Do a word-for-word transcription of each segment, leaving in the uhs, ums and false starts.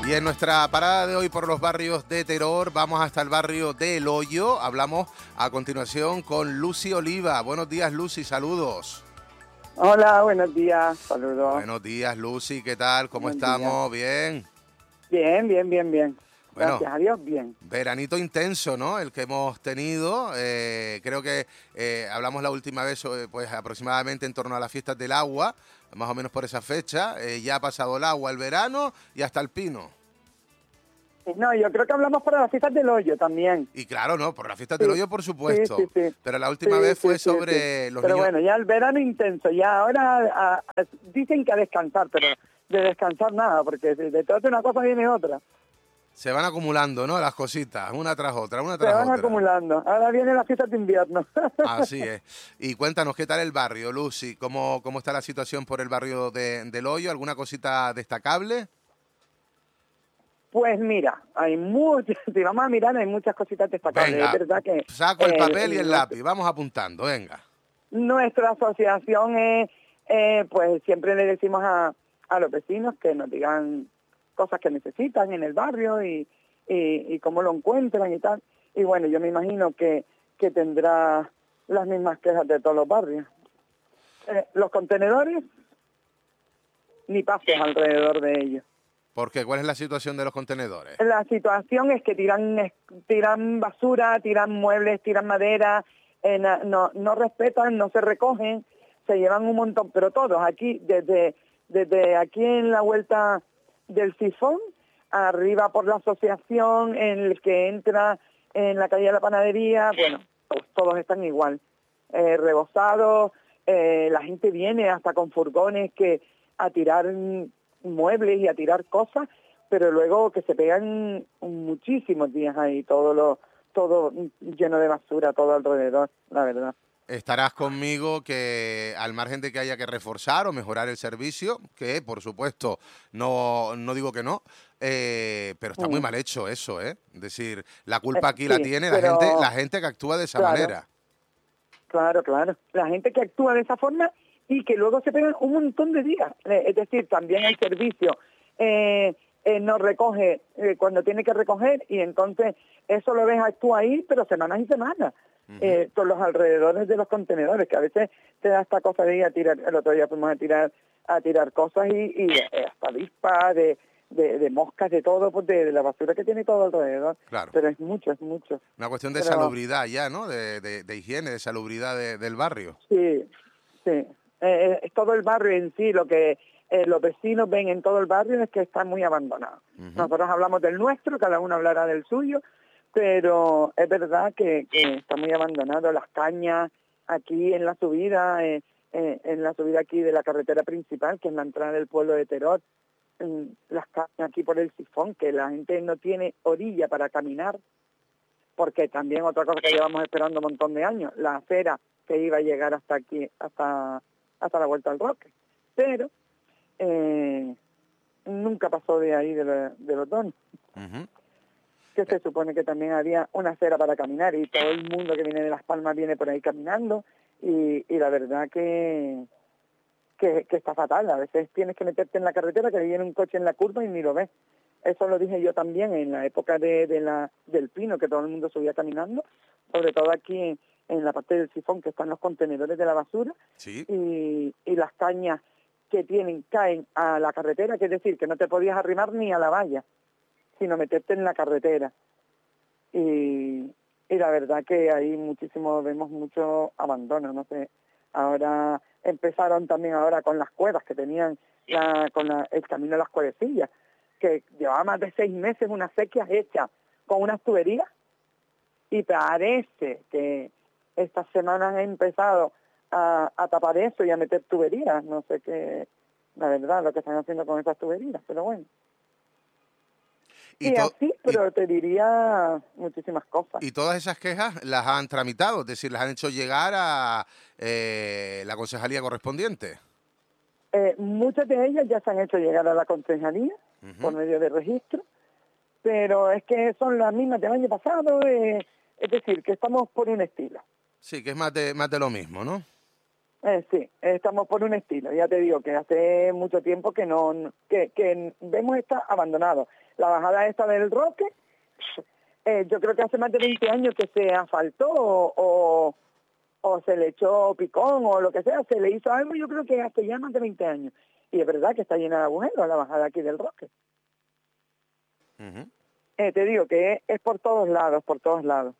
Y en nuestra parada de hoy por los barrios de Teror, vamos hasta el barrio de El Hoyo. Hablamos a continuación con Lucy Oliva. Buenos días, Lucy, saludos. Hola, buenos días, saludos. Buenos días, Lucy, ¿qué tal? ¿Cómo Buen estamos? día. ¿Bien? Bien, bien, bien, bien. Bueno, Gracias a Dios, bien. veranito intenso, ¿no? El que hemos tenido. Eh, creo que eh, hablamos la última vez, eh, pues aproximadamente en torno a las fiestas del agua, más o menos por esa fecha. Eh, ya ha pasado el agua, el verano y hasta el pino. No, yo creo que hablamos para las fiestas del Hoyo también. Y claro, no, por las fiestas Sí, del Hoyo, por supuesto. Sí, sí, sí. Pero la última Sí, vez fue sí, sí, sobre sí. los Pero niños. bueno, ya el verano intenso, ya ahora a, a, dicen que a descansar, pero de descansar nada, porque de, de toda una cosa viene otra. Se van acumulando, ¿no? Las cositas, una tras otra, una Se tras van otra. acumulando. Ahora vienen las fiestas de invierno. Así es. Y cuéntanos, ¿qué tal el barrio, Lucy? ¿Cómo, cómo está la situación por el barrio de, del Hoyo? ¿Alguna cosita destacable? Pues mira, hay muchas, si vamos a mirar, hay muchas cositas destacables. Venga, Es verdad que saco el eh, papel y el nuestro- lápiz, vamos apuntando, venga. Nuestra asociación es, eh, pues siempre le decimos a, a los vecinos que nos digan cosas que necesitan en el barrio y, y, y cómo lo encuentran y tal. Y bueno, yo me imagino que, que tendrá las mismas quejas de todos los barrios. Eh, los contenedores, ni pases alrededor de ellos. ¿Por qué? ¿Cuál es la situación de los contenedores? La situación es que tiran es- tiran basura, tiran muebles, tiran madera, eh, na- no, no respetan, no se recogen, se llevan un montón, pero todos aquí, desde, desde aquí en la vuelta del Sifón, arriba por la asociación, en el que entra en la calle de la panadería, bueno, pues todos están igual, eh, rebosados, eh, la gente viene hasta con furgones que a tirar mm, muebles y a tirar cosas, pero luego que se pegan muchísimos días ahí, todo lo, todo lleno de basura, todo alrededor, la verdad. Estarás conmigo que al margen de que haya que reforzar o mejorar el servicio, que por supuesto no, no digo que no, eh, pero está muy Mm. mal hecho eso, ¿eh? Es decir, la Eh, culpa aquí la sí, tiene la gente, la pero gente que actúa de esa claro, manera. claro, claro. La gente que actúa de esa forma y que luego se pegan un montón de días. Eh, es decir, también el servicio eh, eh, no recoge eh, cuando tiene que recoger y entonces eso lo ves actúa ahí, pero semanas y semanas. Ujú. Eh, por los alrededores de los contenedores, que a veces te da esta cosa de ir a tirar, el otro día fuimos a tirar a tirar cosas y, y eh, hasta avispas, de, de, de moscas, de todo, pues de, de la basura que tiene todo alrededor. Claro. Pero es mucho, es mucho. Una cuestión de Pero salubridad ya, ¿no? De, de, de higiene, de salubridad de- del barrio. sí, sí. Eh, eh, es todo el barrio en sí, lo que eh, los vecinos ven en todo el barrio es que está muy abandonado. Ujú. Nosotros hablamos del nuestro, cada uno hablará del suyo, pero es verdad que, que está muy abandonado. Las cañas aquí en la subida, eh, eh, en la subida aquí de la carretera principal, que es la entrada del pueblo de Teror, mm, las cañas aquí por el Sifón, que la gente no tiene orilla para caminar, porque también otra cosa que llevamos esperando un montón de años, la acera que iba a llegar hasta aquí, hasta hasta la Vuelta al Roque. Pero eh, nunca pasó de ahí de, la- del otoño, Ujú. que se supone que también había una acera para caminar y todo el mundo que viene de Las Palmas viene por ahí caminando y, y la verdad que, que, que está fatal. A veces tienes que meterte en la carretera, que viene un coche en la curva y ni lo ves. Eso lo dije yo también en la época de, de la del Pino, que todo el mundo subía caminando, sobre todo aquí en, en la parte del Sifón, que están los contenedores de la basura, Sí. y, y las cañas que tienen caen a la carretera, que es decir, que no te podías arrimar ni a la valla, sino meterte en la carretera. Y, y la verdad que ahí muchísimo, vemos mucho abandono, no sé. Ahora empezaron también ahora con las cuevas que tenían la, con la, el camino de las cuevecillas, que llevaba más de seis meses unas sequías hechas con unas tuberías y parece que estas semanas han empezado a, a tapar eso y a meter tuberías. No sé qué, la verdad, lo que están haciendo con esas tuberías, pero bueno. Y, Y to- así, y, pero te diría muchísimas cosas. y todas esas quejas las han tramitado, es decir, las han hecho llegar a eh, la concejalía correspondiente. Eh, muchas de ellas ya se han hecho llegar a la concejalía Ujú. por medio de registro, pero es que son las mismas del año pasado, eh, es decir, que estamos por un estilo. Sí, que es más de, más de lo mismo, ¿no? Eh, sí, estamos por un estilo. Ya te digo que hace mucho tiempo que no, que, que vemos está abandonado. La bajada esta del Roque, eh, yo creo que hace más de veinte años que se asfaltó o, o, o se le echó picón o lo que sea, se le hizo algo, yo creo que hace ya más de veinte años. Y es verdad que está llena de agujeros la bajada aquí del Roque. Uh-huh. Eh, te digo que es, es por todos lados, por todos lados.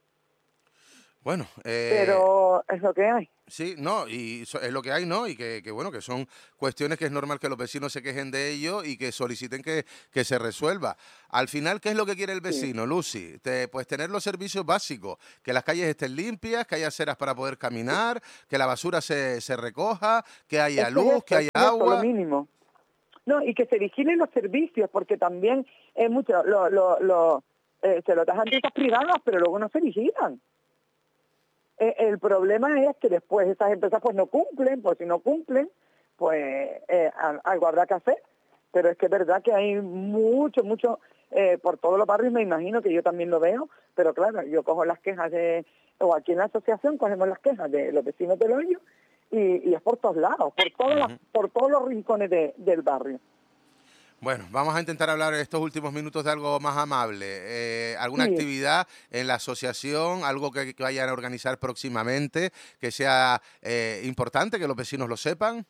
Bueno, eh, pero es lo que hay. Sí, no, y so- es lo que hay, ¿no? Y que, que, bueno, que son cuestiones que es normal que los vecinos se quejen de ello y que soliciten que, que se resuelva. Al final, ¿qué es lo que quiere el Sí. vecino, Lucy? Te- pues tener los servicios básicos, que las calles estén limpias, que haya aceras para poder caminar, que la basura se, se recoja, que haya Es que es luz, eso, que es haya que es eso, lo agua. mínimo. No, y que se vigilen los servicios, porque también es mucho, lo, lo, lo, eh, se lo tajan empresas privadas, pero luego no se vigilan. Eh, el problema es que después esas empresas pues no cumplen, pues si no cumplen, pues eh, a- algo habrá que hacer. Pero es que es verdad que hay mucho, mucho, eh, por todos los barrios me imagino que yo también lo veo, pero claro, yo cojo las quejas de, o aquí en la asociación cogemos las quejas de los vecinos del hoyo y, y es por todos lados, por todas las, Ujú. por todos los rincones de- del barrio. Bueno, vamos a intentar hablar en estos últimos minutos de algo más amable. Eh, ¿Alguna Sí, actividad en la asociación, algo que, que vayan a organizar próximamente, que sea eh, importante, que los vecinos lo sepan?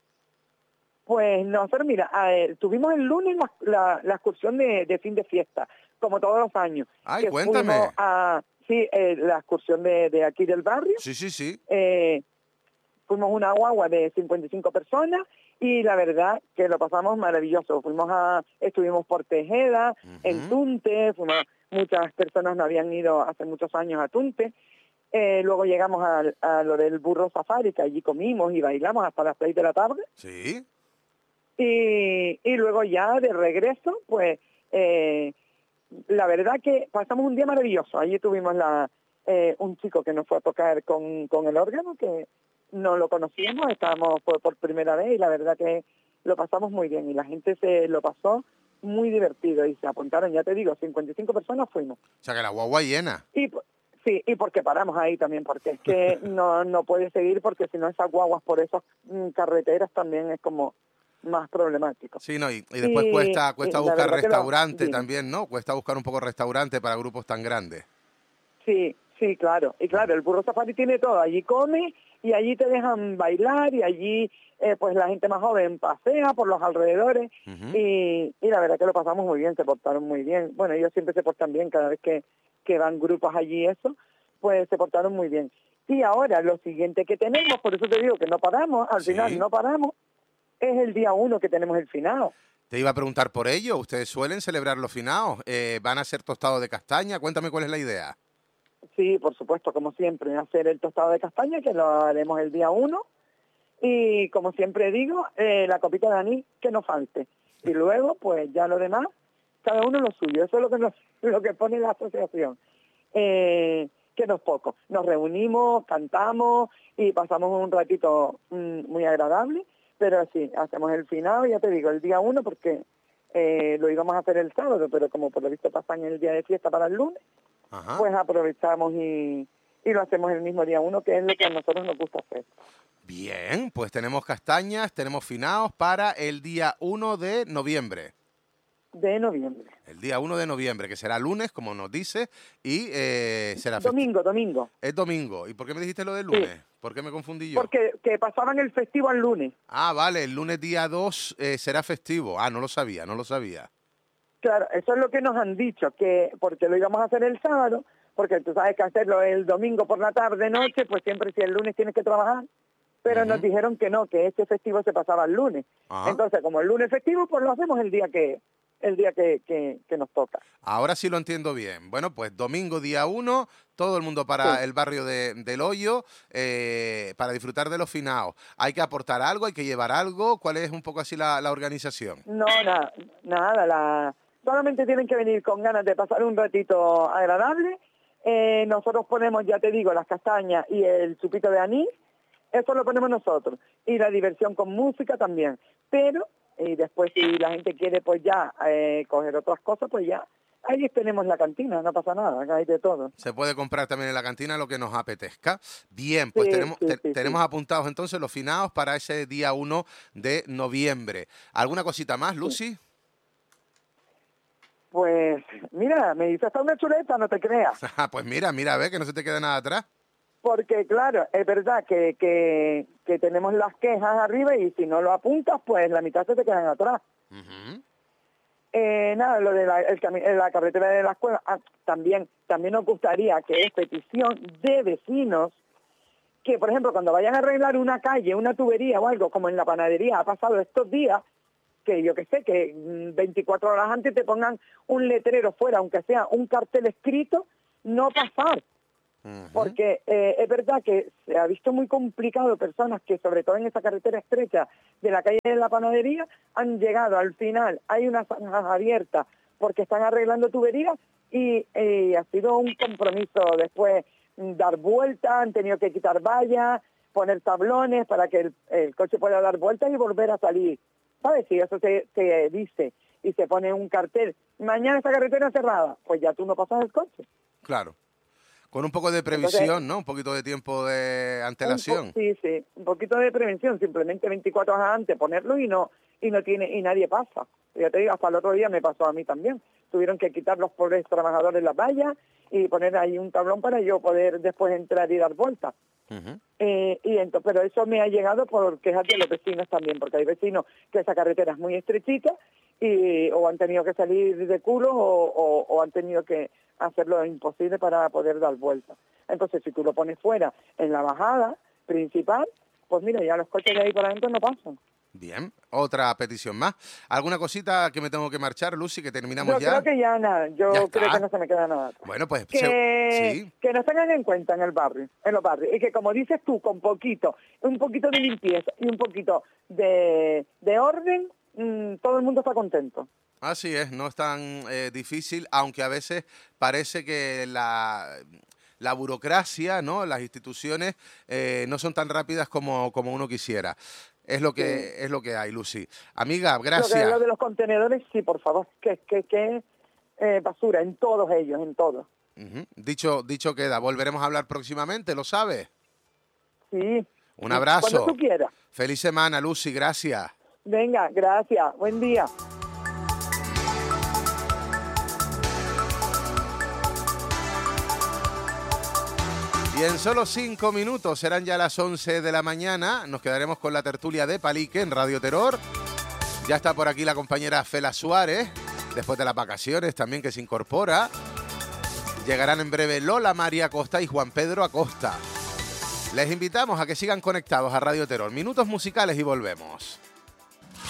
pues nosotros, mira, eh, tuvimos el lunes la, la, la excursión de, de fin de fiesta, como todos los años, Ay, que fuimos cuéntame. a, sí, eh, la excursión de, de aquí del barrio, Sí, sí, sí. eh, fuimos una guagua de cincuenta y cinco personas y la verdad que lo pasamos maravilloso. Fuimos a, estuvimos por Tejeda, en Ujú. Tunte, fuimos, muchas personas no habían ido hace muchos años a Tunte. Eh, luego llegamos a, a lo del burro safari, que allí comimos y bailamos hasta las seis de la tarde. Sí. Y, y luego ya de regreso, pues eh, la verdad que pasamos un día maravilloso. Allí tuvimos la, eh, un chico que nos fue a tocar con, con el órgano, que no lo conocíamos, estábamos por, por primera vez y la verdad que lo pasamos muy bien y la gente se lo pasó muy divertido y se apuntaron, ya te digo, cincuenta y cinco personas fuimos. O sea, que la guagua llena. Y p- sí, y porque paramos ahí también, porque es que no, no puede seguir porque si no esas guaguas por esas mm, carreteras también es como más problemático. Sí, no, y, y después Y, cuesta, y cuesta la buscar verdad que lo, restaurante dime. también, ¿no? Cuesta buscar un poco restaurante para grupos tan grandes. Sí, sí, claro. Y claro, el burro safari tiene todo. Allí come y allí te dejan bailar y allí eh, pues la gente más joven pasea por los alrededores Ujú. y, y la verdad que lo pasamos muy bien, se portaron muy bien. Bueno, ellos siempre se portan bien cada vez que, que van grupos allí eso, pues se portaron muy bien. Y ahora lo siguiente que tenemos, por eso te digo que no paramos, al final Sí. no paramos, es el día uno que tenemos el finado. Te iba a preguntar por ello. ¿Ustedes suelen celebrar los finados? Eh, ¿Van a ser tostados de castaña? Cuéntame cuál es la idea. Sí, por supuesto, como siempre, hacer el tostado de castaña, que lo haremos el día uno. Y como siempre digo, eh, la copita de anís que no falte. Y luego, pues ya lo demás, cada uno lo suyo. Eso es lo que nos, lo que pone la asociación. Eh, que no es poco. Nos reunimos, cantamos y pasamos un ratito mm, muy agradable. Pero sí, hacemos el final, ya te digo, el día uno, porque eh, lo íbamos a hacer el sábado, pero como por lo visto pasan el día de fiesta para el lunes, Ajá. pues aprovechamos y, y lo hacemos el mismo día uno, que es lo que a nosotros nos gusta hacer. Bien, pues tenemos castañas, tenemos finados para el día uno de noviembre. De noviembre. El día uno de noviembre, que será lunes, como nos dice, y eh, será festivo. Domingo, domingo. Es domingo. ¿Y por qué me dijiste lo del Sí, lunes? ¿Por qué me confundí yo? porque que pasaban el festivo el lunes. Ah, vale, el lunes día dos eh, será festivo. Ah, no lo sabía, no lo sabía. Claro, eso es lo que nos han dicho, que porque lo íbamos a hacer el sábado, porque tú sabes que hacerlo el domingo por la tarde, noche, pues siempre si el lunes tienes que trabajar, pero nos Ujú. dijeron que no, que este festivo se pasaba el lunes. Ajá. Entonces, como el lunes festivo, pues lo hacemos el día que el día que, que, que nos toca. Ahora sí lo entiendo bien. Bueno, pues domingo día uno, todo el mundo para Sí. el barrio de, del Hoyo, eh, para disfrutar de los finados. ¿Hay que aportar algo? ¿Hay que llevar algo? ¿Cuál es un poco así la, la organización? No, nada, nada, la, solamente tienen que venir con ganas de pasar un ratito agradable. Eh, nosotros ponemos, ya te digo, las castañas y el chupito de anís, eso lo ponemos nosotros. Y la diversión con música también. Pero, y después si la gente quiere pues ya eh, coger otras cosas, pues ya ahí tenemos la cantina, no pasa nada, acá hay de todo. Se puede comprar también en la cantina lo que nos apetezca. Bien, pues Sí, tenemos, sí, te- sí, tenemos sí. apuntados entonces los finados para ese día uno de noviembre. ¿Alguna cosita más, Lucy? Pues mira, me dice hasta una chuleta, no te creas. Pues mira, mira, ve que no se te queda nada atrás. Porque claro, es verdad que, que, que tenemos las quejas arriba y si no lo apuntas, pues la mitad se te quedan atrás. Ujú. Eh, nada, lo de la, el cami- la carretera de la escuela, ah, también, también nos gustaría que es petición de vecinos que, por ejemplo, cuando vayan a arreglar una calle, una tubería o algo, como en la panadería ha pasado estos días, que yo que sé, que mm, veinticuatro horas antes te pongan un letrero fuera, aunque sea un cartel escrito, no pasar. Ujú. Porque eh, es verdad que se ha visto muy complicado personas que, sobre todo en esa carretera estrecha de la calle de la panadería, han llegado al final, hay unas zanjas abiertas porque están arreglando tuberías y eh, ha sido un compromiso después mm, dar vueltas, han tenido que quitar vallas, poner tablones para que el, el coche pueda dar vueltas y volver a salir. ¿Sabes? Si eso se, se dice y se pone un cartel, mañana esta carretera cerrada, pues ya tú no pasas el coche. Claro. Con un poco de Entonces, previsión, ¿no? Un poquito de tiempo de Un po- antelación. sí, sí, un poquito de prevención, simplemente veinticuatro horas antes ponerlo y no y no tiene y nadie pasa. Ya te digo, hasta el otro día me pasó a mí también. Tuvieron que quitar los pobres trabajadores las vallas y poner ahí un tablón para yo poder después entrar y dar vueltas. Ujú. Eh, y entonces, pero eso me ha llegado por quejas de los vecinos también, porque hay vecinos que esa carretera es muy estrechita y o han tenido que salir de culo o, o, o han tenido que hacer lo imposible para poder dar vuelta. Entonces, si tú lo pones fuera en la bajada principal, pues mira, ya los coches de ahí para adentro no pasan. Bien, otra petición más. ¿Alguna cosita que me tengo que marchar, Lucy, que terminamos Yo ya? creo que ya nada, yo Ya creo está. que no se me queda nada atrás. Bueno, pues se- Que, sí. que nos tengan en cuenta en el barrio, en los barrios, y que como dices tú, con poquito, un poquito de limpieza y un poquito de, de orden, mmm, todo el mundo está contento. Así es, no es tan eh, difícil, aunque a veces parece que la, la burocracia, ¿no? Las instituciones eh, no son tan rápidas como, como uno quisiera. Es lo que es lo que hay, Lucy. Amiga, Lo que gracias. lo de los contenedores, sí, por favor, que que que eh, basura en todos ellos, en todos. Ujú. Dicho, dicho queda, volveremos a hablar próximamente, ¿lo sabes? Sí. Un abrazo. Cuando tú quieras. Feliz semana, Lucy, gracias. Venga, gracias. Buen día. Y en solo cinco minutos, serán ya las once de la mañana, nos quedaremos con la tertulia de Palique en Radio Terror. Ya está por aquí la compañera Fela Suárez, después de las vacaciones también que se incorpora. Llegarán en breve Lola María Acosta y Juan Pedro Acosta. Les invitamos a que sigan conectados a Radio Terror. Minutos musicales y volvemos.